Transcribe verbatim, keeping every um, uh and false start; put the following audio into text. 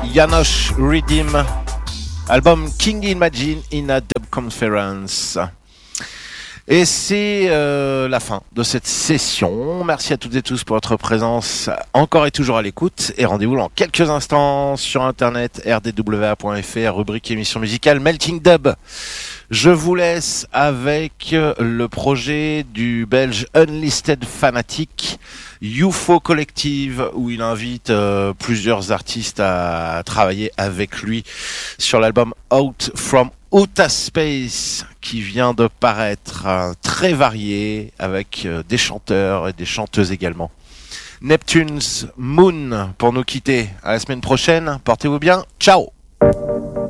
Janosch Redeem, album King Imagine in a Dub Conference. Et c'est euh, la fin de cette session. Merci à toutes et tous pour votre présence encore et toujours à l'écoute. Et rendez-vous dans quelques instants sur internet r d w a point f r, rubrique émission musicale Melting Dub. Je vous laisse avec le projet du belge Unlisted Fanatic, U F O Collective, où il invite euh, plusieurs artistes à travailler avec lui sur l'album Out from Outer Space, qui vient de paraître, euh, très varié, avec euh, des chanteurs et des chanteuses également. Neptune's Moon pour nous quitter. À la semaine prochaine. Portez-vous bien. Ciao.